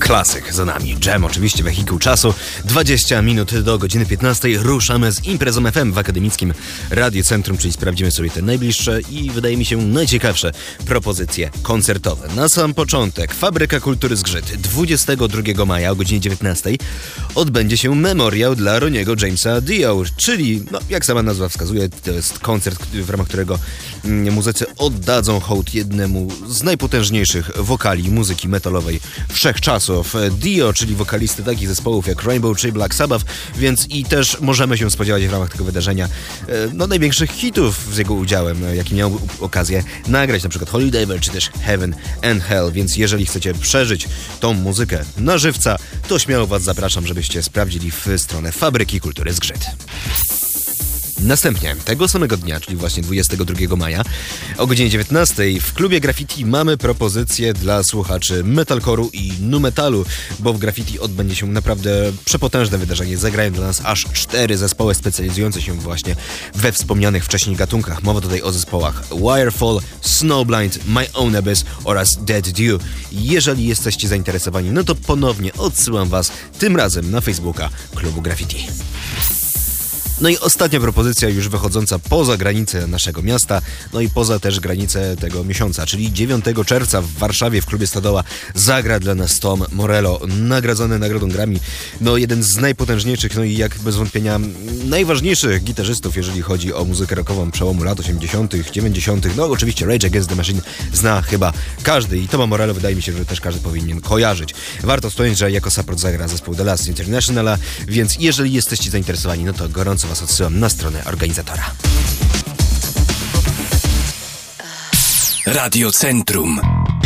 Klasyk za nami. Jam, oczywiście wehikuł czasu. 20 minut do godziny 15. Ruszamy z imprezą FM w Akademickim Radiocentrum, czyli sprawdzimy sobie te najbliższe i wydaje mi się najciekawsze propozycje koncertowe. Na sam początek Fabryka Kultury Zgrzyt. 22 maja o godzinie 19 odbędzie się memoriał dla Roniego Jamesa Dio, czyli, jak sama nazwa wskazuje, to jest koncert, w ramach którego muzycy oddadzą hołd jednemu z najpotężniejszych wokali muzyki metalowej wszechczasów. Dio, czyli wokalisty takich zespołów jak Rainbow czy Black Sabbath, więc i też możemy się spodziewać w ramach tego wydarzenia największych hitów z jego udziałem, jaki miał okazję nagrać, na przykład Holy Diver czy też Heaven and Hell, więc jeżeli chcecie przeżyć tą muzykę na żywca, to śmiało was zapraszam, żebyście sprawdzili w stronę Fabryki Kultury Zgrzyt. Następnie, tego samego dnia, czyli właśnie 22 maja, o godzinie 19 w klubie Graffiti mamy propozycję dla słuchaczy metalcore'u i nu metalu, bo w Graffiti odbędzie się naprawdę przepotężne wydarzenie. Zagrają dla nas aż 4 zespoły specjalizujące się właśnie we wspomnianych wcześniej gatunkach. Mowa tutaj o zespołach Wirefall, Snowblind, My Own Abyss oraz Dead Dew. Jeżeli jesteście zainteresowani, no to ponownie odsyłam was tym razem na Facebooka klubu Graffiti. No i ostatnia propozycja już wychodząca poza granice naszego miasta, no i poza też granice tego miesiąca, czyli 9 czerwca w Warszawie w klubie Stodoła zagra dla nas Tom Morello, nagradzony nagrodą Grammy, jeden z najpotężniejszych, i jak bez wątpienia najważniejszych gitarzystów, jeżeli chodzi o muzykę rockową przełomu lat 80., 90., oczywiście Rage Against the Machine zna chyba każdy i Toma Morello wydaje mi się, że też każdy powinien kojarzyć. Warto wspomnieć, że jako support zagra zespół The Last International, więc jeżeli jesteście zainteresowani, no to gorąco was odsyłam na stronę organizatora. Radio Centrum.